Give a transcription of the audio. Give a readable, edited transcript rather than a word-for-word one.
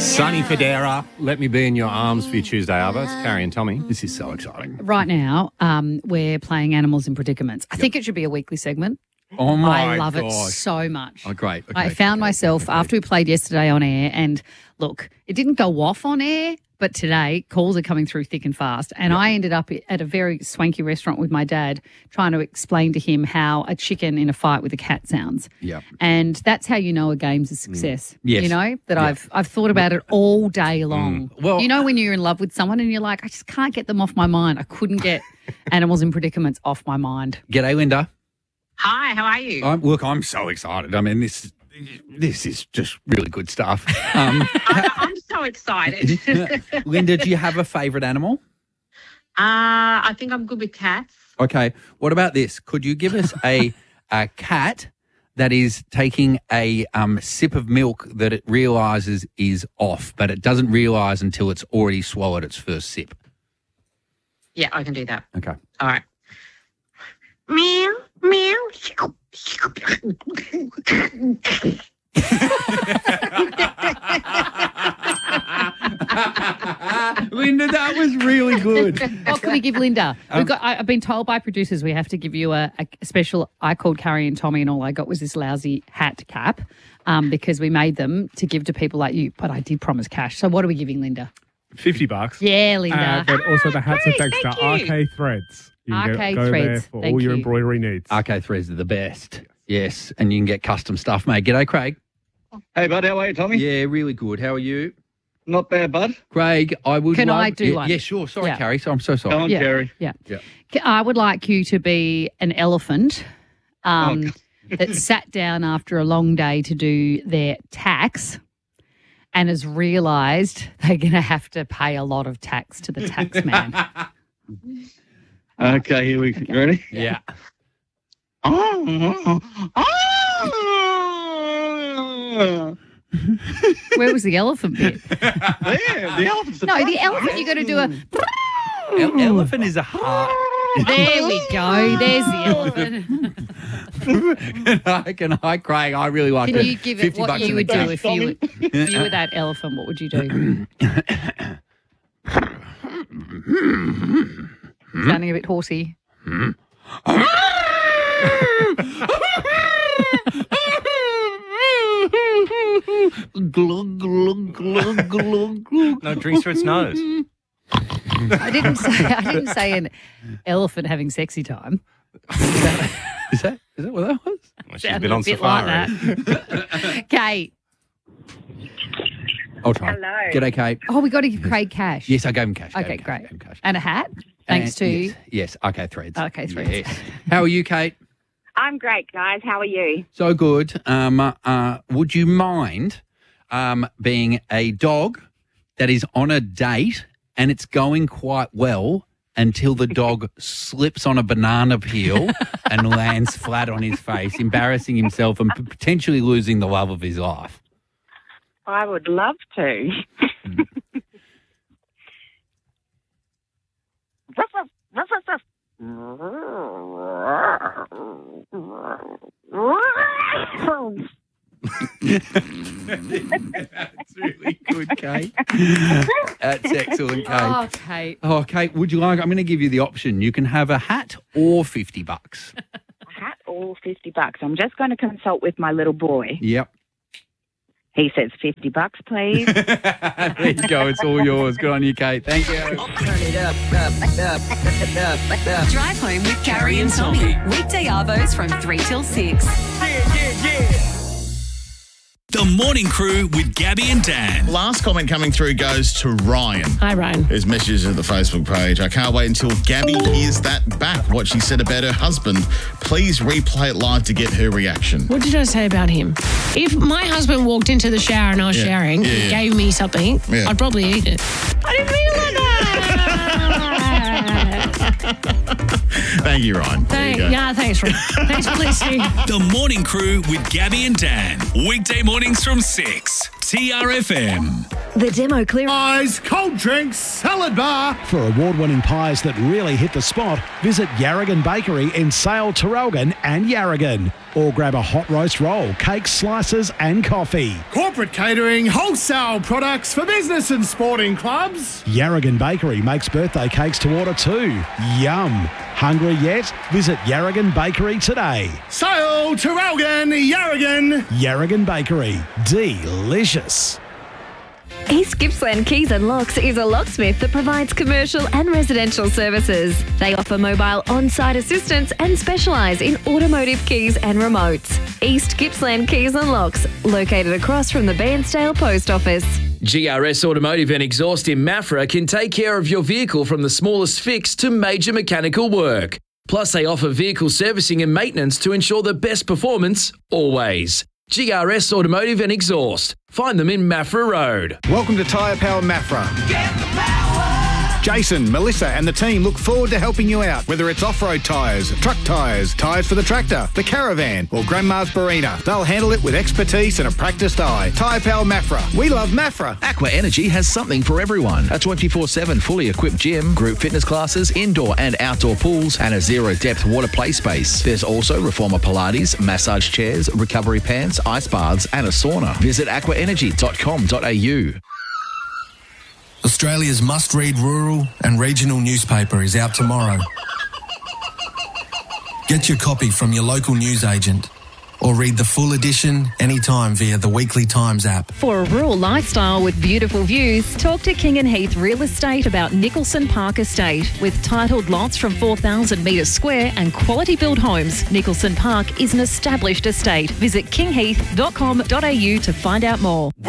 Sonny Federa, Let Me Be in Your Arms for your Tuesday, Arvo. It's Carrie and Tommy. This is so exciting. Right now, we're playing Animals in Predicaments. I think it should be a weekly segment. Oh, my I love gosh. it so much. Oh, great. Okay. I found myself after we played yesterday on air, and look, it didn't go off on air, but today calls are coming through thick and fast. And I ended up at a very swanky restaurant with my dad trying to explain to him how a chicken in a fight with a cat sounds. Yep. And that's how you know a game's a success. Yes. You know, that I've thought about it all day long. Well- you know when you're in love with someone and you're like, I just can't get them off my mind. I couldn't get Animals in Predicaments off my mind. G'day, Linda. Hi, how are you? I'm so excited. I mean, this is just really good stuff. I'm so excited. Linda, do you have a favourite animal? I think I'm good with cats. Okay. What about this? Could you give us a cat that is taking a sip of milk that it realises is off, but it doesn't realise until it's already swallowed its first sip? Yeah, I can do that. Okay. All right. Meow, meow. Linda, that was really good. What can we give Linda? I've been told by producers we have to give you a special. I called Carrie and Tommy, and all I got was this lousy hat cap because we made them to give to people like you. But I did promise cash. So what are we giving Linda? $50. Yeah, Linda. But also the hats are great, thanks to thank you. RK Threads. You can RK go there Threads, for thank all your you. embroidery needs. RK Threads are the best. Yes, and you can get custom stuff, mate. G'day, Craig. Hey, bud, how are you, Tommy? Yeah, really good. How are you? Not bad, bud. Craig, I would Can love... I do yeah, one? Yeah, sure. Sorry, Yeah. Carrie. So I'm so sorry. Go on, Yeah. Kerry. Yeah. Yeah. I would like you to be an elephant God. that sat down after a long day to do their tax and has realised they're going to have to pay a lot of tax to the tax man. Okay, here we go. You ready? Yeah. Where was the elephant bit? There, the elephant's No, the elephant, you got to do a... Elephant is a heart. There we go. There's the elephant. Can I, Craig? I really like Can it. you give it 50 what bucks you in would the do cash. if you were that elephant? What would you do? Sounding a bit horsey. Glug, glug, glug, glug, glug. No, drinks through its nose. I didn't say an elephant having sexy time. Is that what that was? Well, she's Sounded been on a bit safari. like that. Kate. I'll try. Hello. G'day, Kate. Oh, we got to give Craig cash. Yes, I gave him cash. Okay, great. And a hat. Thanks to Yes, okay, Threads. Okay, Threads. Yes. How are you, Kate? I'm great, guys. How are you? So good. Would you mind being a dog that is on a date and it's going quite well until the dog slips on a banana peel and lands flat on his face, embarrassing himself and potentially losing the love of his life? I would love to. That's really good, Kate. That's excellent, Kate. Oh, Kate. Oh, Kate, would you like? I'm going to give you the option. You can have a hat or $50. A hat or $50. I'm just going to consult with my little boy. Yep. He says $50, please. There you go. It's all yours. Good on you, Kate. Thank you. Drive home with Carrie and Tommy. Weekday arvos from 3 till 6. The Morning Crew with Gabby and Dan. Last comment coming through goes to Ryan. Hi, Ryan. His message at the Facebook page. I can't wait until Gabby hears that back, what she said about her husband. Please replay it live to get her reaction. What did I say about him? If my husband walked into the shower and I was showering and gave me something, I'd probably eat it. I didn't mean it like that. Thank you, Ryan. There you go. Yeah, thanks, Ryan. Thanks for listening. The Morning Crew with Gabby and Dan. Weekday mornings from 6. TRFM. The demo clear. Pies, cold drinks, salad bar. For award-winning pies that really hit the spot, visit Yarragon Bakery in Sale, Tarralgon and Yarragon. or grab a hot roast roll, cakes, slices and coffee. Corporate catering, wholesale products for business and sporting clubs. Yarragon Bakery makes birthday cakes to order too. Yum! Hungry yet? Visit Yarragon Bakery today. Sail to Elgin, Yarragon. Yarragon Bakery. Delicious. East Gippsland Keys and Locks is a locksmith that provides commercial and residential services. They offer mobile on-site assistance and specialise in automotive keys and remotes. East Gippsland Keys and Locks, located across from the Bairnsdale Post Office. GRS Automotive and Exhaust in Maffra can take care of your vehicle from the smallest fix to major mechanical work. Plus, they offer vehicle servicing and maintenance to ensure the best performance always. GRS Automotive and Exhaust. Find them in Maffra Road. Welcome to Tyre Power Maffra. Get the power! Jason, Melissa and the team look forward to helping you out, whether it's off-road tyres, truck tyres, tyres for the tractor, the caravan or Grandma's Barina. They'll handle it with expertise and a practiced eye. Tyre Power Maffra. We love Maffra. Aqua Energy has something for everyone. A 24/7 fully equipped gym, group fitness classes, indoor and outdoor pools and a zero-depth water play space. There's also Reformer Pilates, massage chairs, recovery pants, ice baths and a sauna. Visit aquaenergy.com.au. Australia's must-read rural and regional newspaper is out tomorrow. Get your copy from your local newsagent or read the full edition anytime via the Weekly Times app. For a rural lifestyle with beautiful views, talk to King & Heath Real Estate about Nicholson Park Estate. With titled lots from 4,000 metres square and quality built homes, Nicholson Park is an established estate. Visit kingheath.com.au to find out more.